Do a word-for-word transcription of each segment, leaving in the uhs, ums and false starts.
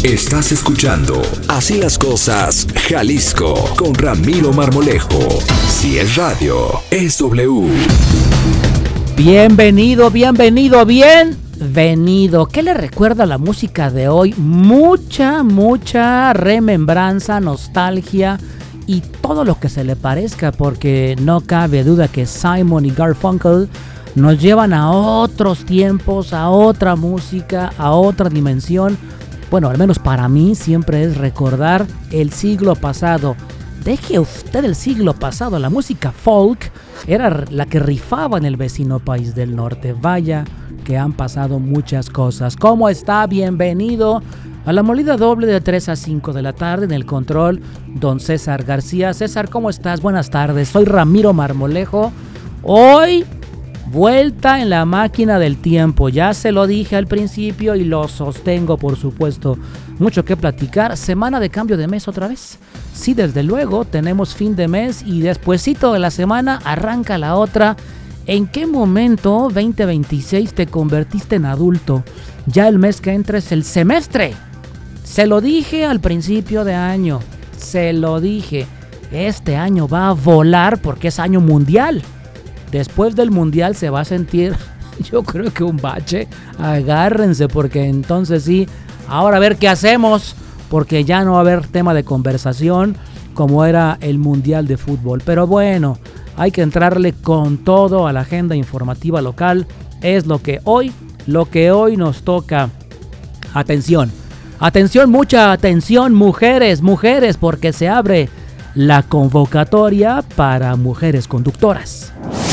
Estás escuchando Así las Cosas Jalisco con Ramiro Marmolejo. Si es radio, es W. Bienvenido, bienvenido, bienvenido. ¿Qué le recuerda la música de hoy? Mucha, mucha remembranza, nostalgia y todo lo que se le parezca, porque no cabe duda que Simon y Garfunkel nos llevan a otros tiempos, a otra música, a otra dimensión. Bueno, al menos para mí siempre es recordar el siglo pasado. Deje usted el siglo pasado, la música folk era la que rifaba en el vecino país del norte. Vaya que han pasado muchas cosas. ¿Cómo está? Bienvenido a la molida doble de tres a cinco de la tarde. En el control, don César García. César, ¿cómo estás? Buenas tardes. Soy Ramiro Marmolejo. Hoy, vuelta en la máquina del tiempo. Ya se lo dije al principio y lo sostengo, por supuesto. Mucho que platicar. Semana de cambio de mes otra vez. Sí, desde luego, tenemos fin de mes y despuesito de la semana arranca la otra. ¿En qué momento, veinte veintiséis, te convertiste en adulto? Ya el mes que entra es el semestre. Se lo dije al principio de año. Se lo dije. Este año va a volar porque es año mundial. Después del mundial se va a sentir, yo creo que un bache. Agárrense porque entonces sí, ahora a ver qué hacemos, porque ya no va a haber tema de conversación como era el mundial de fútbol. Pero bueno, hay que entrarle con todo a la agenda informativa local. Es lo que hoy, lo que hoy nos toca. Atención, atención, mucha atención, mujeres, mujeres, porque se abre la convocatoria para mujeres conductoras.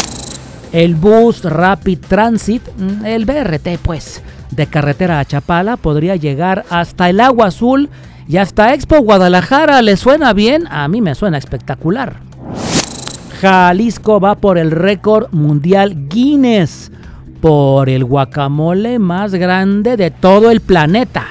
El bus Rapid Transit, el B R T pues, de carretera a Chapala, podría llegar hasta el Agua Azul y hasta Expo Guadalajara. ¿Le suena bien? A mí me suena espectacular. Jalisco va por el récord mundial Guinness, por el guacamole más grande de todo el planeta.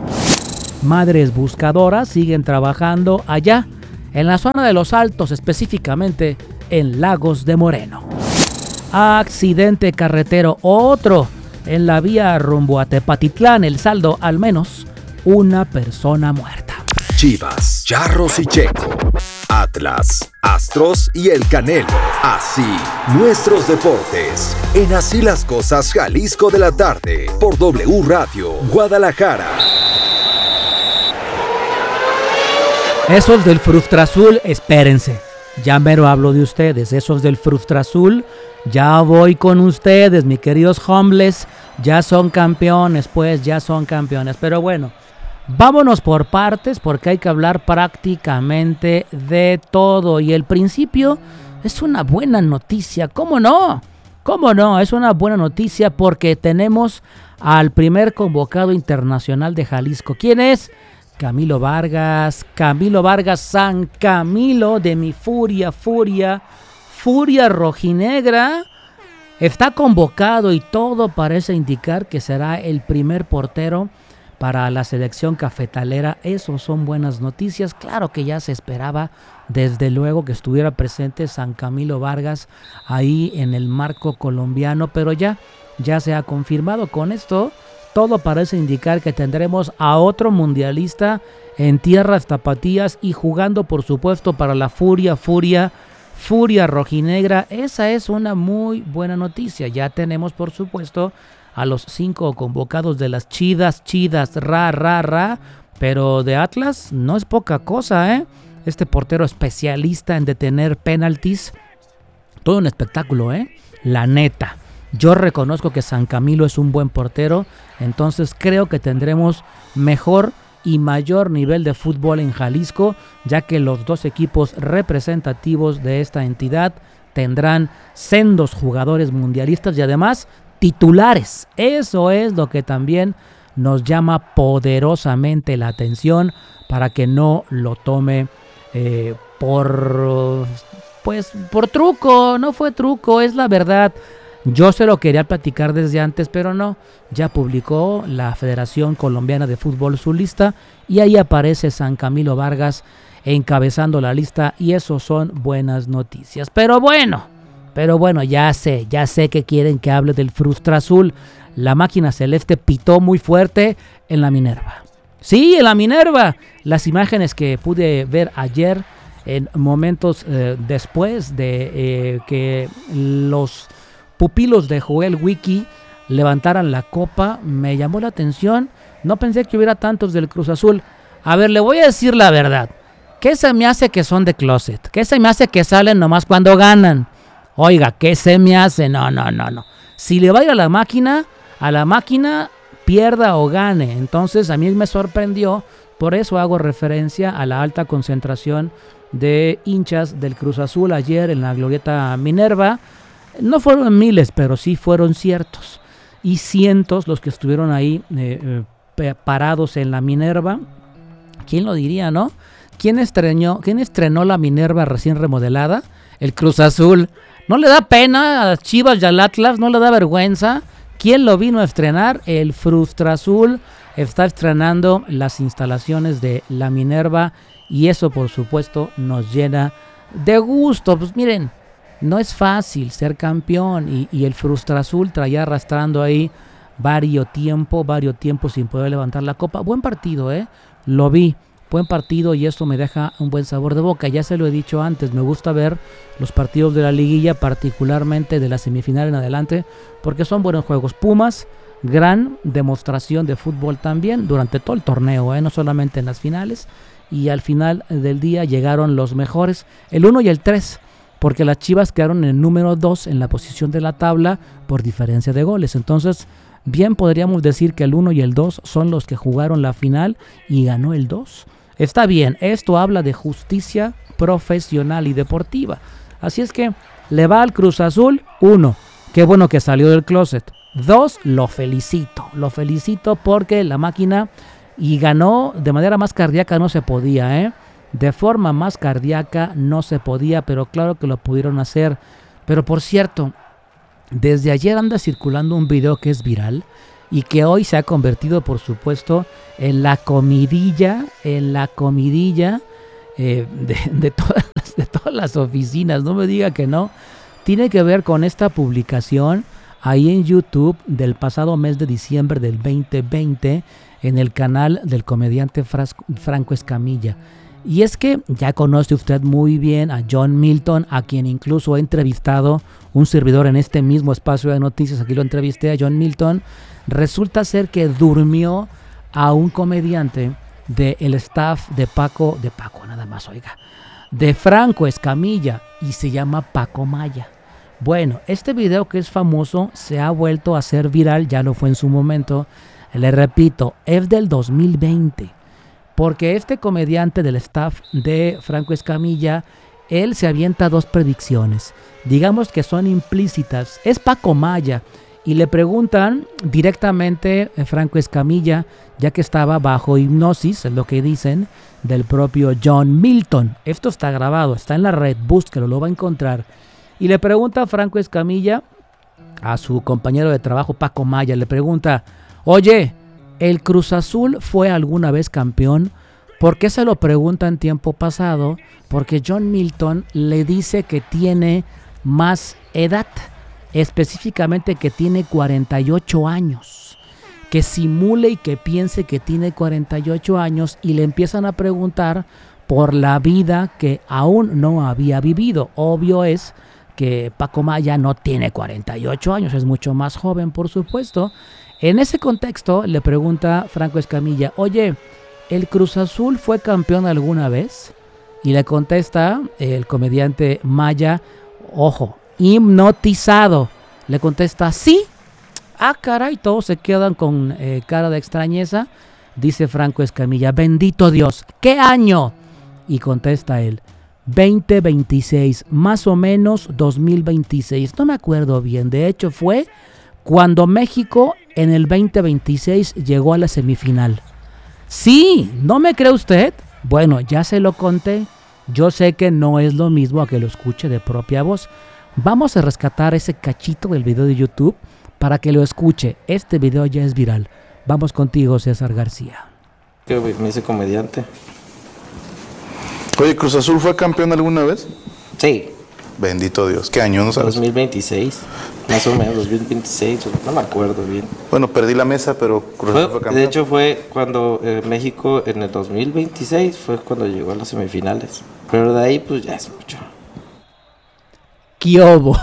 Madres buscadoras siguen trabajando allá, en la zona de los Altos, específicamente en Lagos de Moreno. Accidente carretero, otro en la vía rumbo a Tepatitlán. El saldo, al menos una persona muerta. Chivas, Charros y Checo, Atlas, Astros y el Canelo. Así, nuestros deportes. En Así las Cosas Jalisco de la tarde, por W Radio, Guadalajara. Esos del Frustrazul, espérense. Ya mero hablo de ustedes, esos del Frustrazul. Ya voy con ustedes, mis queridos homeless. Ya son campeones, pues, ya son campeones. Pero bueno, vámonos por partes porque hay que hablar prácticamente de todo. Y el principio es una buena noticia. ¿Cómo no? ¿Cómo no? Es una buena noticia porque tenemos al primer convocado internacional de Jalisco. ¿Quién es? Camilo Vargas. Camilo Vargas, San Camilo de mi furia, furia. Furia rojinegra, está convocado y todo parece indicar que será el primer portero para la selección cafetalera. Eso son buenas noticias. Claro que ya se esperaba desde luego que estuviera presente San Camilo Vargas ahí en el marco colombiano, pero ya, ya se ha confirmado. Con esto todo parece indicar que tendremos a otro mundialista en tierras tapatías y jugando por supuesto para la furia, furia Furia rojinegra. Esa es una muy buena noticia. Ya tenemos por supuesto a los cinco convocados de las chidas, chidas, ra, ra, ra. Pero de Atlas no es poca cosa, ¿eh? Este portero especialista en detener penaltis. Todo un espectáculo, ¿eh? La neta. Yo reconozco que San Camilo es un buen portero. Entonces creo que tendremos mejor y mayor nivel de fútbol en Jalisco, ya que los dos equipos representativos de esta entidad tendrán sendos jugadores mundialistas y además titulares. Eso es lo que también nos llama poderosamente la atención para que no lo tome eh, por, pues, por truco. No fue truco, es la verdad. Yo se lo quería platicar desde antes, pero no. Ya publicó la Federación Colombiana de Fútbol su lista y ahí aparece San Camilo Vargas encabezando la lista y eso son buenas noticias. Pero bueno, pero bueno, ya sé, ya sé que quieren que hable del Frustrazul. La máquina celeste pitó muy fuerte en la Minerva. Sí, en la Minerva. Las imágenes que pude ver ayer, en momentos eh, después de eh, que los pupilos de Joel Wiki levantaran la copa, me llamó la atención. No pensé que hubiera tantos del Cruz Azul. A ver, le voy a decir la verdad. ¿Qué se me hace que son de closet? ¿Qué se me hace que salen nomás cuando ganan? Oiga, ¿qué se me hace? No, no, no, no. Si le va a ir a la máquina, a la máquina pierda o gane. Entonces a mí me sorprendió. Por eso hago referencia a la alta concentración de hinchas del Cruz Azul ayer en la Glorieta Minerva. No fueron miles, pero sí fueron ciertos. Y cientos los que estuvieron ahí eh, eh, parados en la Minerva. ¿Quién lo diría, no? ¿Quién estrenó, ¿Quién estrenó la Minerva recién remodelada? El Cruz Azul. ¿No le da pena a las Chivas y al Atlas? ¿No le da vergüenza? ¿Quién lo vino a estrenar? El Frustra Azul está estrenando las instalaciones de la Minerva y eso por supuesto nos llena de gusto. Pues miren, no es fácil ser campeón y, y el Frustra Azul traía arrastrando ahí varios tiempo, varios tiempos sin poder levantar la copa. Buen partido, ¿eh? Lo vi. Buen partido y esto me deja un buen sabor de boca. Ya se lo he dicho antes, me gusta ver los partidos de la liguilla, particularmente de la semifinal en adelante, porque son buenos juegos. Pumas, gran demostración de fútbol también durante todo el torneo, ¿eh? No solamente en las finales. Y al final del día llegaron los mejores, el uno y el tres, porque las Chivas quedaron en el número dos en la posición de la tabla por diferencia de goles. Entonces, bien podríamos decir que el uno y el dos son los que jugaron la final y ganó el dos. Está bien, esto habla de justicia profesional y deportiva. Así es que le va al Cruz Azul. Uno, qué bueno que salió del closet. Dos, lo felicito. Lo felicito porque la máquina y ganó de manera más cardíaca no se podía, ¿eh? De forma más cardíaca no se podía, pero claro que lo pudieron hacer. Pero por cierto, desde ayer anda circulando un video que es viral y que hoy se ha convertido, por supuesto, en la comidilla, en la comidilla eh, de, de, todas las, de todas las oficinas. No me diga que no. Tiene que ver con esta publicación ahí en YouTube del pasado mes de diciembre del veinte veinte en el canal del comediante Franco Escamilla. Y es que ya conoce usted muy bien a John Milton, a quien incluso he entrevistado, un servidor en este mismo espacio de noticias, aquí lo entrevisté a John Milton. Resulta ser que durmió a un comediante del staff de Paco, de Paco nada más, oiga, de Franco Escamilla, y se llama Paco Maya. Bueno, este video que es famoso se ha vuelto a hacer viral, ya lo fue en su momento, le repito, es del dos mil veinte. Porque este comediante del staff de Franco Escamilla, él se avienta dos predicciones, digamos que son implícitas. Es Paco Maya y le preguntan directamente a Franco Escamilla, ya que estaba bajo hipnosis, es lo que dicen, del propio John Milton. Esto está grabado, está en la red, búsquelo, lo va a encontrar. Y le pregunta a Franco Escamilla, a su compañero de trabajo Paco Maya, le pregunta, oye, ¿el Cruz Azul fue alguna vez campeón? ¿Por qué se lo pregunta en tiempo pasado? Porque John Milton le dice que tiene más edad, específicamente que tiene cuarenta y ocho años, que simule y que piense que tiene cuarenta y ocho años y le empiezan a preguntar por la vida que aún no había vivido. Obvio es que Paco Maya no tiene cuarenta y ocho años, es mucho más joven, por supuesto. En ese contexto le pregunta Franco Escamilla, oye, ¿el Cruz Azul fue campeón alguna vez? Y le contesta el comediante Maya, ojo, hipnotizado, le contesta, sí. Ah, caray, todos se quedan con eh, cara de extrañeza. Dice Franco Escamilla, bendito Dios, ¿qué año? Y contesta él, veinte veintiséis, más o menos dos mil veintiséis, no me acuerdo bien, de hecho fue cuando México en el veinte veintiséis llegó a la semifinal. Sí, ¿no me cree usted? Bueno, ya se lo conté. Yo sé que no es lo mismo a que lo escuche de propia voz. Vamos a rescatar ese cachito del video de YouTube para que lo escuche. Este video ya es viral. Vamos contigo, César García. Que me hice comediante. Oye, ¿Cruz Azul fue campeón alguna vez? Sí, Bendito Dios. ¿Qué año? ¿No sabes? dos mil veintiséis, más o menos, dos mil veintiséis, no me acuerdo bien. Bueno, perdí la mesa, pero Cruz Azul fue campeón. De hecho fue cuando eh, México en el dos mil veintiséis fue cuando llegó a las semifinales. Pero de ahí pues ya es mucho. ¡Quiobo!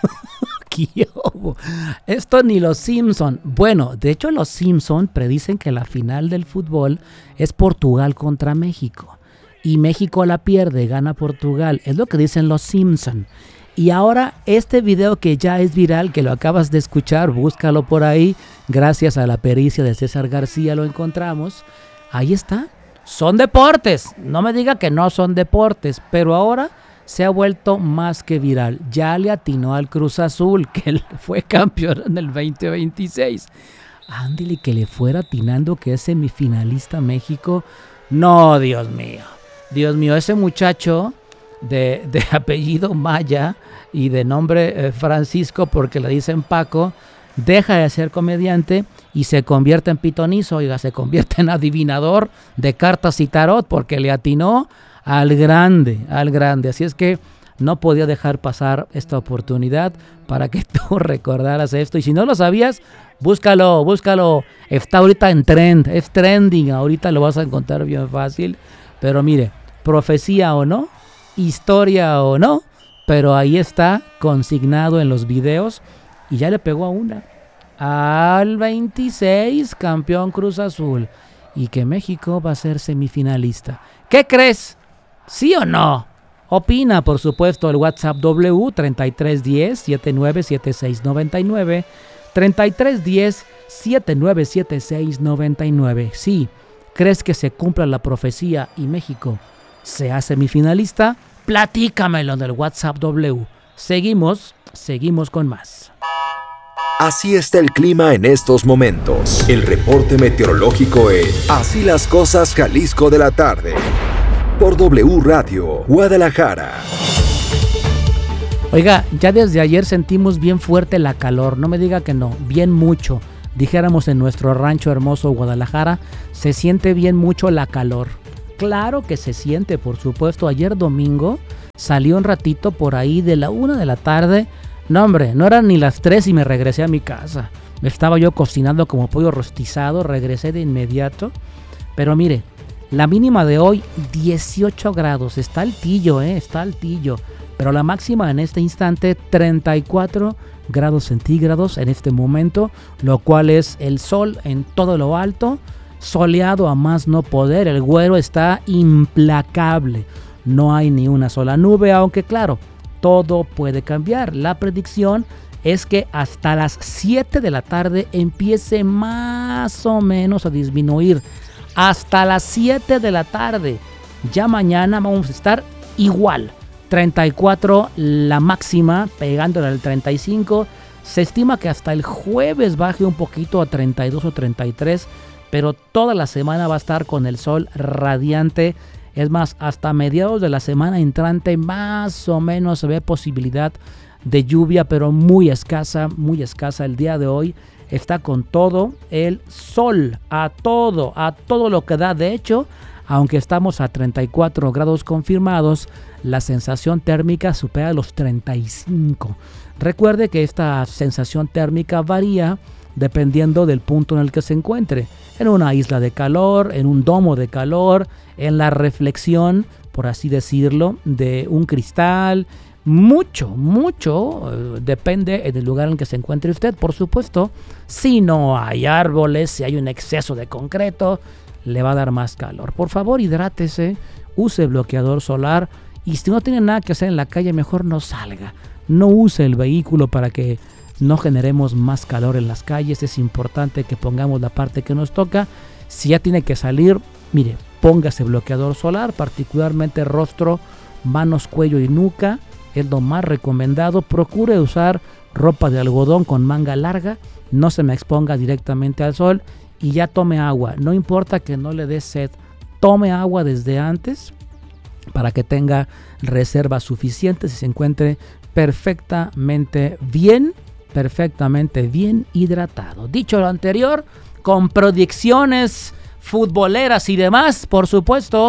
¡Quiobo! Esto ni los Simpson. Bueno, de hecho los Simpson predicen que la final del fútbol es Portugal contra México. Y México la pierde, gana Portugal. Es lo que dicen los Simpson. Y ahora este video que ya es viral, que lo acabas de escuchar, búscalo por ahí. Gracias a la pericia de César García lo encontramos. Ahí está. Son deportes. No me diga que no son deportes. Pero ahora se ha vuelto más que viral. Ya le atinó al Cruz Azul, que fue campeón en el veinte veintiséis. Ándale, que le fuera atinando que es semifinalista México. No, Dios mío. Dios mío, ese muchacho de, de apellido Maya y de nombre eh, Francisco, porque le dicen Paco, deja de ser comediante y se convierte en pitonizo, oiga, se convierte en adivinador de cartas y tarot, porque le atinó al grande, al grande. Así es que no podía dejar pasar esta oportunidad para que tú recordaras esto. Y si no lo sabías, búscalo, búscalo. Está ahorita en trend, es trending, ahorita lo vas a encontrar bien fácil. Pero mire, profecía o no, historia o no, pero ahí está consignado en los videos y ya le pegó a una. Al veintiséis, campeón Cruz Azul. Y que México va a ser semifinalista. ¿Qué crees? ¿Sí o no? Opina, por supuesto, el WhatsApp W treinta y tres diez, setenta y nueve setenta y seis noventa y nueve. treinta y tres diez, setenta y nueve setenta y seis noventa y nueve. Sí. ¿Crees que se cumpla la profecía y México sea semifinalista? Platícamelo en el WhatsApp W. Seguimos, seguimos con más. Así está el clima en estos momentos. El reporte meteorológico en Así las Cosas Jalisco de la tarde. Por W Radio, Guadalajara. Oiga, ya desde ayer sentimos bien fuerte la calor. No me diga que no, bien mucho. Dijéramos en nuestro rancho hermoso Guadalajara, se siente bien mucho la calor. Claro que se siente, por supuesto. Ayer domingo salí un ratito por ahí de la una de la tarde. No, hombre, no eran ni las tres y me regresé a mi casa. Me estaba yo cocinando como pollo rostizado, regresé de inmediato. Pero mire, la mínima de hoy, dieciocho grados. Está altillo, ¿eh? Está altillo. Pero la máxima en este instante, treinta y cuatro grados centígrados en este momento, lo cual es el sol en todo lo alto, soleado a más no poder. El güero está implacable. No hay ni una sola nube, aunque claro, todo puede cambiar. La predicción es que hasta las siete de la tarde empiece más o menos a disminuir. Hasta las siete de la tarde. Ya mañana vamos a estar igual. treinta y cuatro la máxima, pegándole al treinta y cinco. Se estima que hasta el jueves baje un poquito a treinta y dos o treinta y tres, pero toda la semana va a estar con el sol radiante. Es más, hasta mediados de la semana entrante más o menos se ve posibilidad de lluvia, pero muy escasa, muy escasa. El día de hoy está con todo el sol, a todo, a todo lo que da. De hecho, aunque estamos a treinta y cuatro grados confirmados, la sensación térmica supera los treinta y cinco. Recuerde que esta sensación térmica varía dependiendo del punto en el que se encuentre. En una isla de calor, en un domo de calor, en la reflexión, por así decirlo, de un cristal. Mucho, mucho eh, depende del lugar en que se encuentre usted, por supuesto. Si no hay árboles, si hay un exceso de concreto, le va a dar más calor. Por favor, hidrátese, use bloqueador solar y si no tiene nada que hacer en la calle, mejor no salga. No use el vehículo para que no generemos más calor en las calles. Es importante que pongamos la parte que nos toca. Si ya tiene que salir, mire, póngase bloqueador solar, particularmente rostro, manos, cuello y nuca. Es lo más recomendado. Procure usar ropa de algodón con manga larga. No se me exponga directamente al sol. Y ya tome agua. No importa que no le dé sed. Tome agua desde antes para que tenga reservas suficientes y se encuentre perfectamente bien, perfectamente bien hidratado. Dicho lo anterior, con predicciones futboleras y demás, por supuesto,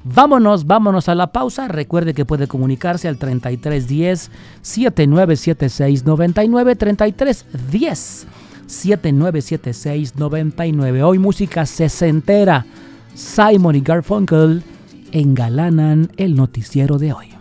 Vámonos, vámonos a la pausa. Recuerde que puede comunicarse al treinta y tres diez, setenta y nueve setenta y seis noventa y nueve, treinta y tres diez, setenta y nueve setenta y seis noventa y nueve. Hoy música sesentera. Simon y Garfunkel engalanan el noticiero de hoy.